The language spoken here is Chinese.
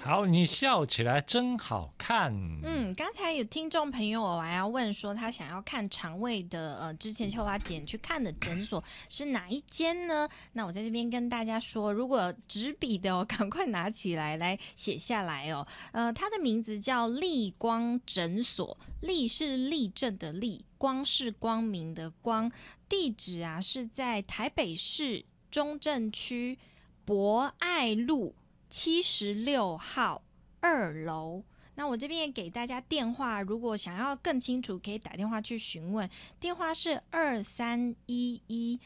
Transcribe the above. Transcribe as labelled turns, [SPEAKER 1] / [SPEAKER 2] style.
[SPEAKER 1] 好，你笑起来真好看。
[SPEAKER 2] 刚才有听众朋友还要问说，他想要看肠胃的，之前秋华姐去看的诊所是哪一间呢？那我在这边跟大家说，如果纸笔的赶快拿起来写下来哦。它的名字叫立光诊所，立是立正的立，光是光明的光，地址啊是在台北市中正区博爱路76号2楼。那我这边也给大家电话，如果想要更清楚可以打电话去询问，电话是2311